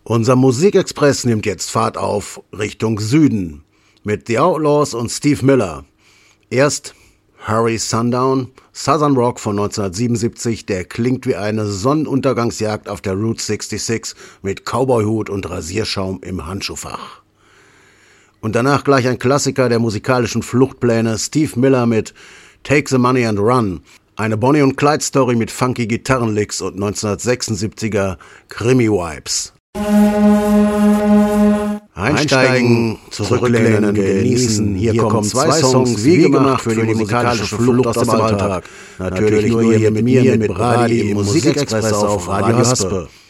Unser Musikexpress nimmt jetzt Fahrt auf Richtung Süden mit The Outlaws und Steve Miller. Erst Hurry Sundown, Southern Rock von 1977, der klingt wie eine Sonnenuntergangsjagd auf der Route 66 mit Cowboyhut und Rasierschaum im Handschuhfach. Und danach gleich ein Klassiker der musikalischen Fluchtpläne, Steve Miller mit Take the Money and Run, eine Bonnie und Clyde Story mit funky Gitarrenlicks und 1976er Krimi-Vibes. Einsteigen, zurücklehnen, genießen. Hier kommen zwei Songs wie gemacht für die musikalische Flucht aus dem Alltag. Natürlich nur hier mit mir, mit Brady im Musikexpress auf Radio Haspe.